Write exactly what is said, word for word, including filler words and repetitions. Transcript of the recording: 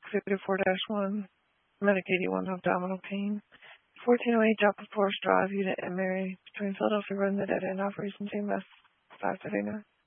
Executive four dash one, Medic eighty-one, abdominal pain. fourteen oh eight Dappled Forest Drive, Unit M A, between Philadelphia Road and the Dead End Operations E M S five thirty-nine.